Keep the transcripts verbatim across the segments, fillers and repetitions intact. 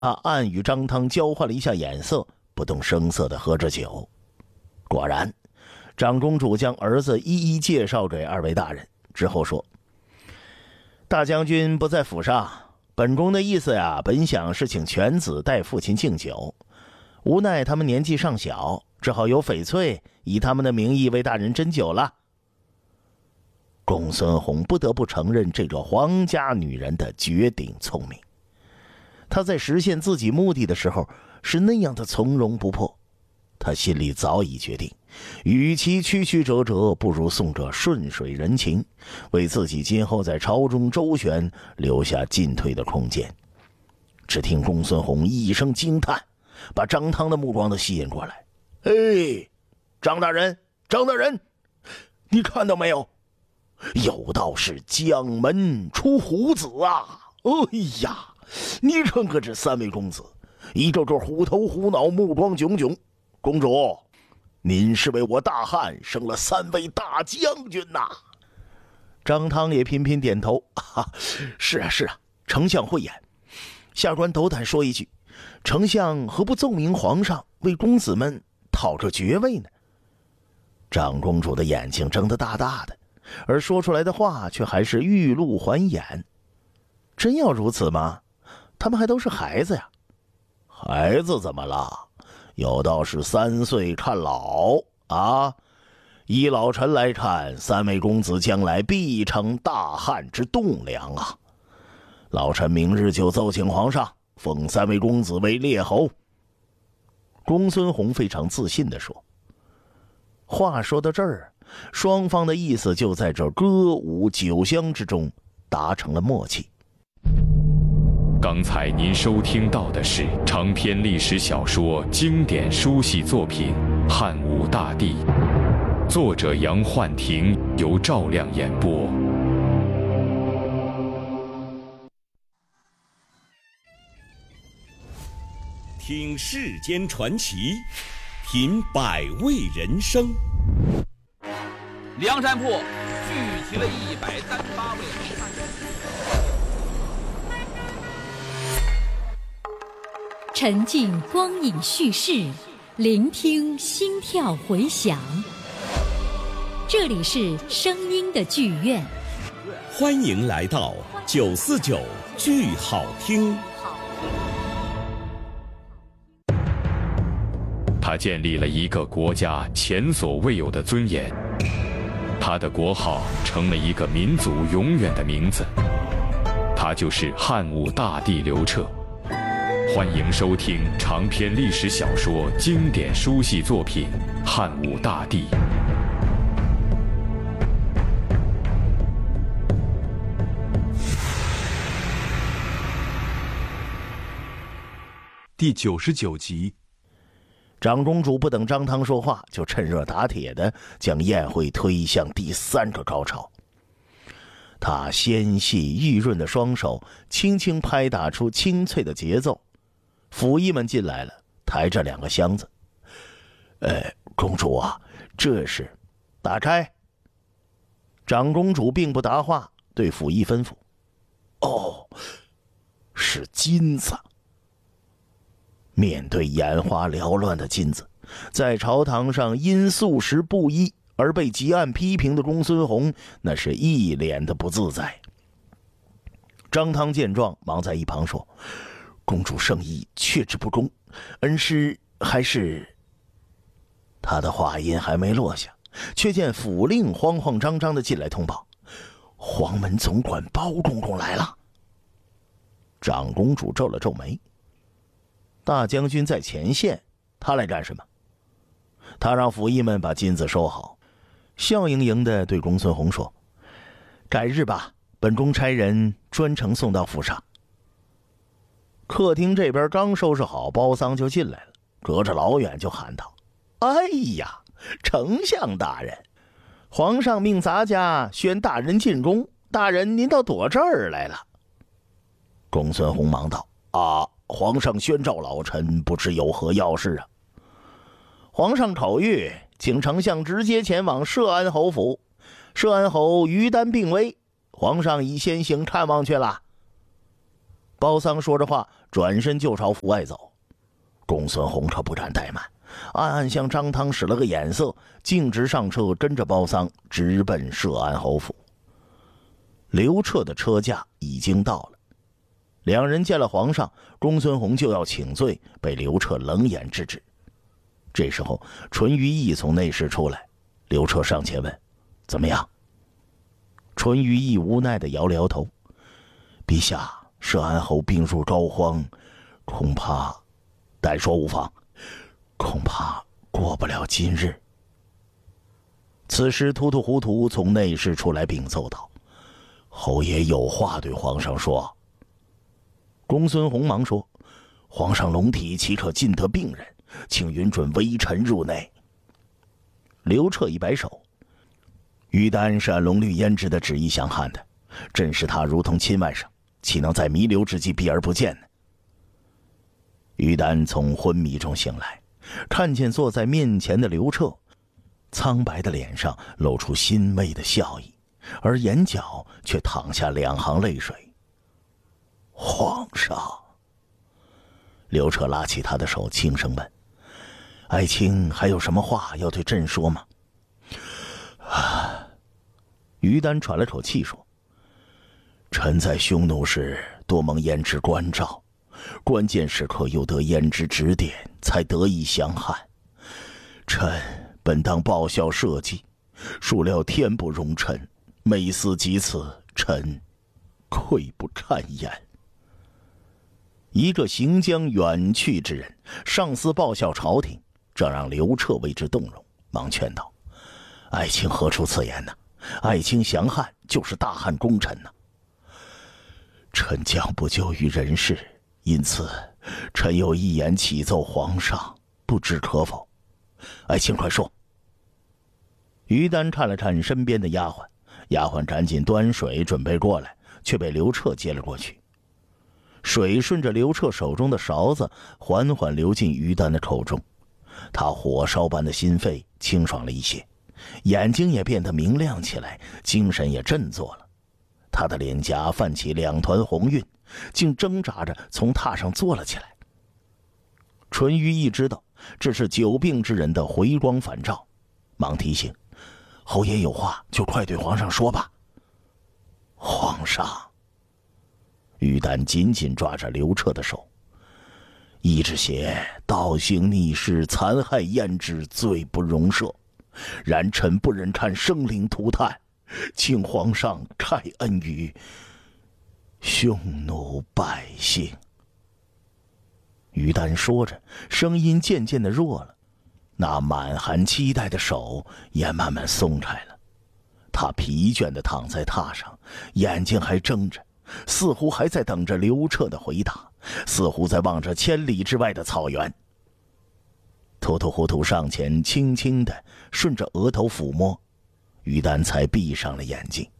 啊，暗与张汤交换了一下眼色，不动声色地喝着酒。果然，长公主将儿子一一介绍给二位大人之后说：“大将军不在府上，本宫的意思呀，本想是请犬子带父亲敬酒，无奈他们年纪尚小，只好由翡翠以他们的名义为大人斟酒了。”公孙弘不得不承认这个皇家女人的绝顶聪明。她在实现自己目的的时候是那样的从容不迫，他心里早已决定，与其曲曲折折，不如送个顺水人情，为自己今后在朝中周旋留下进退的空间。只听公孙弘一声惊叹，把张汤的目光都吸引过来。哎，张大人，张大人，你看到没有？有道是将门出虎子啊！哎呀，你看看这三位公子，一个个虎头虎脑，目光炯炯。公主，您是为我大汉生了三位大将军呐！张汤也频频点头。啊，是啊是啊，丞相慧眼。下官斗胆说一句，丞相何不奏明皇上，为公子们讨个爵位呢？长公主的眼睛睁得大大的，而说出来的话却还是欲露还眼。真要如此吗？他们还都是孩子呀。孩子怎么了？有道是三岁看老啊！依老臣来看，三位公子将来必成大汉之栋梁啊！老臣明日就奏请皇上，封三位公子为列侯。公孙弘非常自信地说。话说到这儿，双方的意思就在这歌舞酒香之中达成了默契。 刚才您收听到的是长篇历史小说经典书系作品《汉武大帝》，作者杨焕庭，由赵亮演播。 听世间传奇，品百味人生。 梁山泊聚集了一百三十八位好汉。 沉浸光影叙事，聆听心跳回响。这里是声音的剧院， 欢迎来到九四九剧好听。 他建立了一个国家前所未有的尊严，他的国号成了一个民族永远的名字，他就是汉武大帝刘彻。欢迎收听长篇历史小说经典书系作品《汉武大帝》。 第九十九集。 长公主不等张汤说话，就趁热打铁的将宴会推向第三个高潮。她纤细玉润的双手轻轻拍打出清脆的节奏。府医们进来了，抬着两个箱子。呃，公主啊，这是……打开。长公主并不答话，对府医吩咐：“哦，是金子。”面对眼花缭乱的金子，在朝堂上因素食不一而被极暗批评的公孙弘，那是一脸的不自在。张汤见状，忙在一旁说：“公主圣意，却之不恭，恩师还是……”他的话音还没落下，却见府令慌慌张张的进来通报：“黄门总管包公公来了。”长公主皱了皱眉。大将军在前线，他来干什么？他让府医们把金子收好，笑盈盈地对公孙弘说：“改日吧，本宫差人专程送到府上。”客厅这边刚收拾好，包桑就进来了，隔着老远就喊道：“哎呀，丞相大人，皇上命咱家宣大人进宫，大人您到躲这儿来了。”公孙弘忙道：“啊，皇上宣召老臣，不知有何要事啊？”皇上口谕，请丞相直接前往摄安侯府。摄安侯于丹病危，皇上已先行看望去了。 包桑说着话，转身就朝府外走。公孙弘可不敢怠慢，暗暗向张汤使了个眼色，径直上车，跟着包桑直奔涉安侯府。刘彻的车驾已经到了，两人见了皇上，公孙弘就要请罪，被刘彻冷眼制止。这时候，淳于意从内室出来，刘彻上前问：“怎么样？”淳于意无奈地摇了摇头：“陛下，涉安侯病入膏肓，恐怕……但说无妨，恐怕过不了今日。”此时，突突糊涂从内室出来禀奏道：“侯爷有话对皇上说。”公孙弘忙说：“皇上龙体岂可尽得病人，请允准微臣入内。”刘彻一摆手：“于丹是按龙律胭脂的旨意降汉的，朕视他如同亲外甥，岂能在弥留之际避而不见呢？”于丹从昏迷中醒来，看见坐在面前的刘彻，苍白的脸上露出欣慰的笑意，而眼角却淌下两行泪水。“皇上。”刘彻拉起他的手，轻声问：“爱卿还有什么话要对朕说吗？”啊，于丹喘了口气说：“臣在匈奴时多蒙胭脂关照，关键时刻又得胭脂指点，才得以降汉。臣本当报效社稷，孰料天不容臣，每思及此，臣愧不堪言。”一个行将远去之人，上司报效朝廷，这让刘彻为之动容，忙劝道：“爱卿何出此言呢？爱卿降汉就是大汉功臣呢。臣将不久于人世，因此臣有一言启奏皇上，不知可否？爱卿快说。”于丹看了看身边的丫鬟，丫鬟赶紧端水准备过来，却被刘彻接了过去。水顺着刘彻手中的勺子缓缓流进于丹的口中，他火烧般的心肺清爽了一些，眼睛也变得明亮起来，精神也振作了。他的脸颊泛起两团红晕，竟挣扎着从榻上坐了起来。淳于意知道这是久病之人的回光返照，忙提醒：“侯爷有话就快对皇上说吧。”皇上。于丹紧紧抓着刘彻的手：“一之邪倒行逆施，残害胭脂，罪不容赦。然臣不忍看生灵涂炭，请皇上开恩于匈奴百姓。”于丹说着，声音渐渐的弱了，那满含期待的手也慢慢松开了。他疲倦的躺在榻上，眼睛还睁着，似乎还在等着刘彻的回答，似乎在望着千里之外的草原。突突糊涂上前，轻轻地顺着额头抚摸，于丹才闭上了眼睛。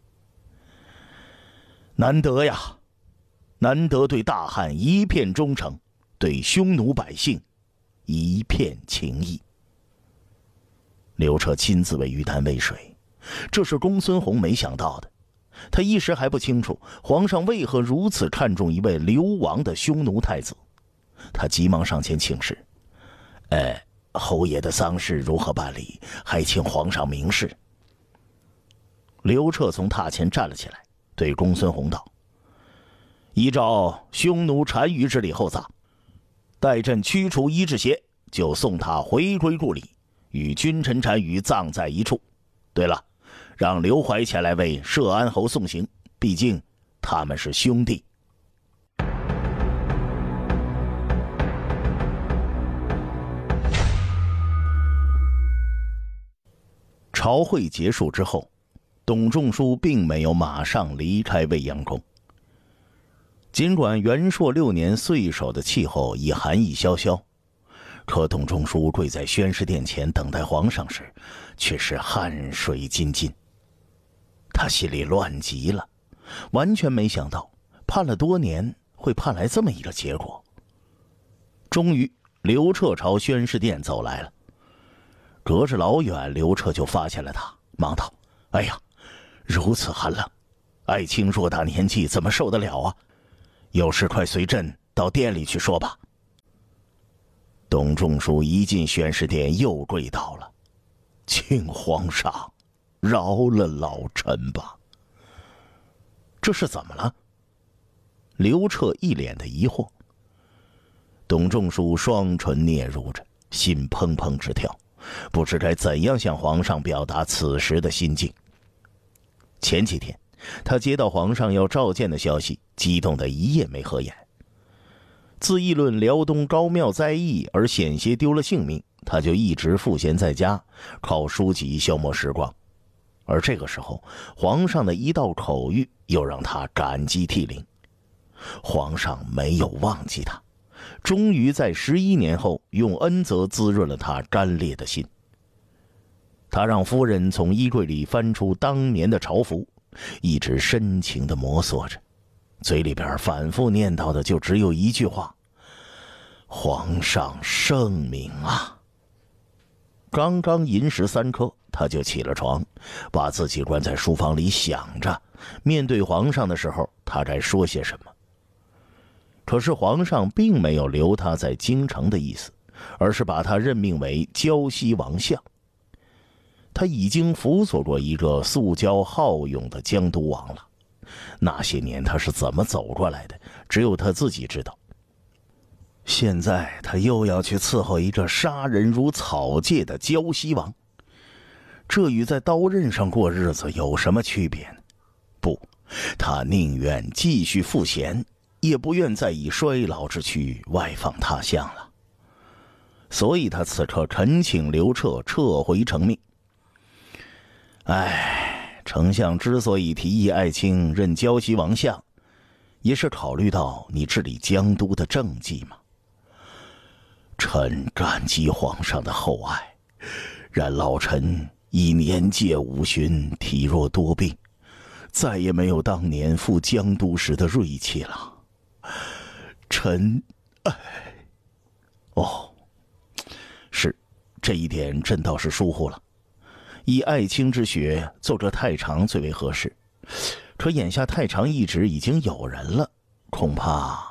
难得呀，难得对大汉一片忠诚，对匈奴百姓一片情谊。刘彻亲自为于丹喂水，这是公孙弘没想到的。他一时还不清楚皇上为何如此看重一位流亡的匈奴太子，他急忙上前请示：“呃，侯爷的丧事如何办理？还请皇上明示。”刘彻从榻前站了起来，对公孙弘道：“依照匈奴单于之礼后葬，待朕驱除伊稚邪，就送他回归故里，与君臣单于葬在一处。对了，让刘怀前来为涉安侯送行，毕竟他们是兄弟。”朝会结束之后，董仲舒并没有马上离开未央宫。尽管元朔六年岁首的气候已寒意萧萧，可董仲舒跪在宣誓殿前等待皇上时，却是汗水津津。他心里乱极了，完全没想到盼了多年会盼来这么一个结果。终于，刘彻朝宣誓殿走来了。隔着老远，刘彻就发现了他，忙道：“哎呀，如此寒冷，爱卿偌大年纪怎么受得了啊？ 有事快随朕到殿里去说吧。董仲舒一进宣示殿，又跪倒了，请皇上饶了老臣吧。这是怎么了？刘彻一脸的疑惑。董仲舒双唇嗫嚅着，心砰砰直跳，不知该怎样向皇上表达此时的心境。前几天他接到皇上要召见的消息，激动得一夜没合眼。自议论辽东高庙灾异而险些丢了性命，他就一直赋闲在家，靠书籍消磨时光。而这个时候，皇上的一道口谕又让他感激涕零。皇上没有忘记他，终于在十一年后用恩泽滋润了他干裂的心。他让夫人从衣柜里翻出当年的朝服，一直深情地摩挲着，嘴里边反复念叨的就只有一句话：皇上圣明啊。刚刚寅时三刻，他就起了床，把自己关在书房里，想着面对皇上的时候他该说些什么。可是皇上并没有留他在京城的意思，而是把他任命为胶西王相。他已经辅佐过一个素交好勇的江都王了，那些年他是怎么走过来的，只有他自己知道。现在他又要去伺候一个杀人如草芥的胶西王，这与在刀刃上过日子有什么区别呢？不，他宁愿继续赋闲，也不愿再以衰老之躯外放他乡了。所以他此刻恳请刘彻撤回成命。哎，丞相之所以提议爱卿任胶西王相，也是考虑到你治理江都的政绩嘛。臣感激皇上的厚爱，然老臣已年届五旬，体弱多病，再也没有当年赴江都时的锐气了。臣，哎，哦，是，这一点朕倒是疏忽了。以爱卿之学，做个太常最为合适。可眼下太常一职已经有人了，恐怕……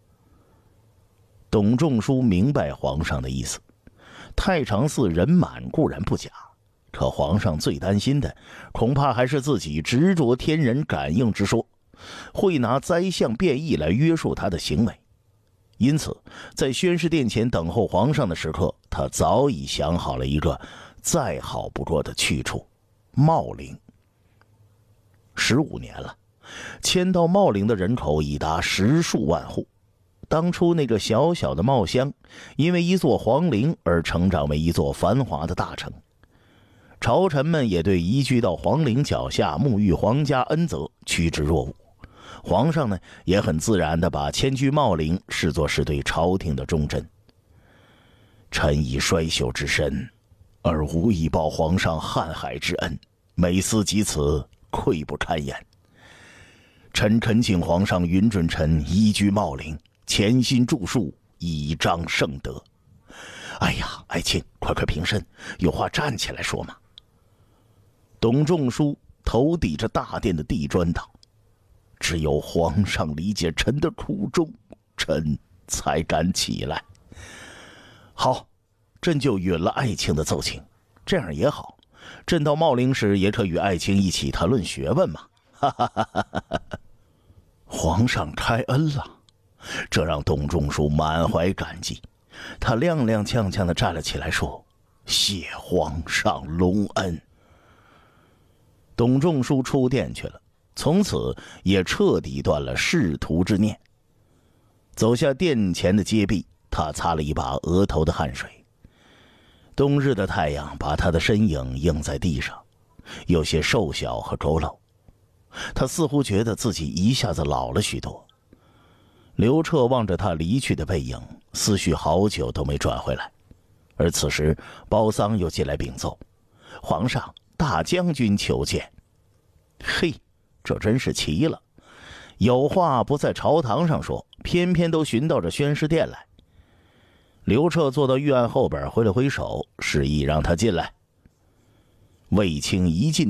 董仲舒明白皇上的意思，太常寺人满固然不假，可皇上最担心的，恐怕还是自己执着天人感应之说，会拿灾相变异来约束他的行为。因此，在宣誓殿前等候皇上的时刻，他早已想好了一个再好不过的去处——茂陵。十五年了，迁到茂陵的人口已达十数万户。当初那个小小的茂乡，因为一座皇陵而成长为一座繁华的大城。朝臣们也对移居到皇陵脚下沐浴皇家恩泽趋之若鹜。皇上呢，也很自然地把迁居茂陵视作是对朝廷的忠贞。臣以衰朽之身，而无以报皇上瀚海之恩，每思及此，愧不堪言。臣恳请皇上允准臣移居茂陵，潜心著述，以彰圣德。哎呀，爱卿，快快平身，有话站起来说嘛。董仲舒头抵着大殿的地砖道：只有皇上理解臣的苦衷，臣才敢起来。好，朕就允了爱卿的奏请，这样也好，朕到茂陵时也可与爱卿一起谈论学问嘛。哈哈哈哈哈！皇上开恩了，这让董仲舒满怀感激。他踉踉跄跄地站了起来，说：谢皇上隆恩。董仲舒出殿去了，从此也彻底断了仕途之念。走下殿前的阶壁，他擦了一把额头的汗水。冬日的太阳把他的身影映在地上，有些瘦小和佝偻。他似乎觉得自己一下子老了许多。刘彻望着他离去的背影，思绪好久都没转回来。而此时包桑又进来禀奏：皇上，大将军求见。嘿，这真是奇了，有话不在朝堂上说，偏偏都寻到这宣誓殿来。刘彻坐到御案后边，挥了挥手，示意让他进来。卫青一进殿，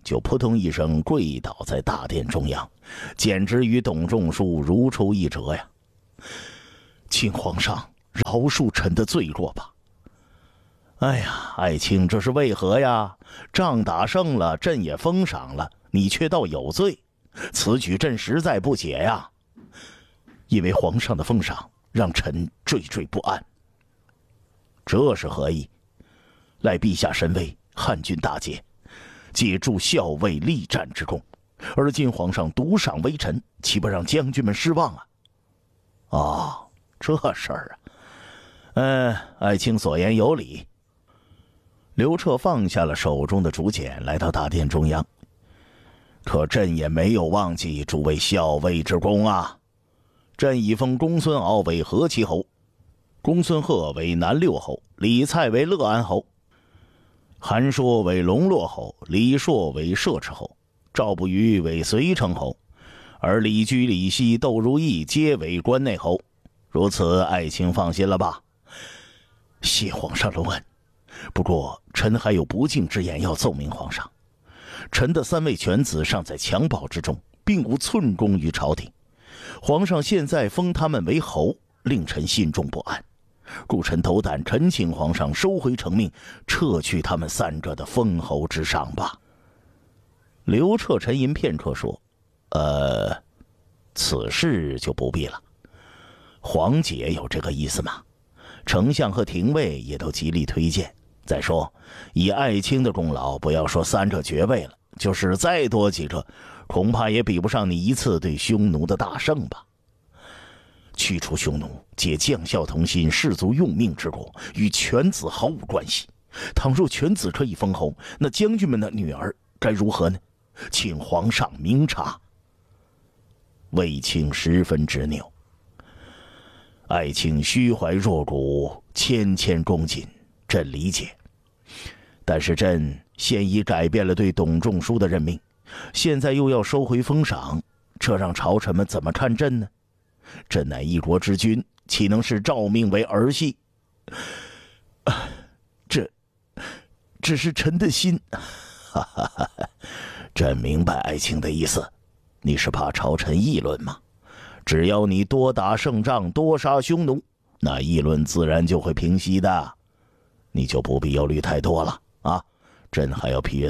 就扑通一声跪倒在大殿中央，简直与董仲舒如出一辙呀！请皇上饶恕臣的罪过吧。哎呀，爱卿这是为何呀？仗打胜了，朕也封赏了，你却道有罪，此举朕实在不解呀。因为皇上的封赏让臣惴惴不安。这是何意？赖陛下神威，汉军大捷，借助校尉力战之功，而今皇上独赏微臣，岂不让将军们失望啊？哦，这事儿啊，嗯，爱卿所言有理。刘彻放下了手中的竹简，来到大殿中央。可朕也没有忘记诸位校尉之功啊！朕已封公孙敖为河齐侯，公孙贺为南六侯，李蔡为乐安侯，韩说为龙洛侯，李硕为射池侯，赵不虞为随城侯，而李居、李希、窦如意皆为关内侯。如此，爱卿放心了吧？谢皇上隆恩。不过臣还有不敬之言要奏明皇上。臣的三位犬子尚在襁褓之中，并无寸功于朝廷。皇上现在封他们为侯，令臣心中不安，故臣斗胆陈请皇上收回成命，撤去他们三者的封侯之赏吧。刘彻沉吟片刻说：“呃，此事就不必了。皇姐有这个意思吗？丞相和廷尉也都极力推荐。再说，以爱卿的功劳，不要说三者爵位了，就是再多几个，恐怕也比不上你一次对匈奴的大胜吧。去除匈奴，借将校同心、士卒用命之果，与犬子毫无关系。倘若犬子可以封侯，那将军们的女儿该如何呢？请皇上明察。”卫青十分执拗。爱卿虚怀若谷，谦谦恭谨，朕理解。但是朕现已改变了对董仲舒的任命，现在又要收回封赏，这让朝臣们怎么看朕呢？朕乃一国之君，岂能视诏命为儿戏？啊、这只是臣的心。哈哈哈哈，朕明白爱卿的意思，你是怕朝臣议论吗？只要你多打胜仗，多杀匈奴，那议论自然就会平息的，你就不必忧虑太多了啊！朕还要批阅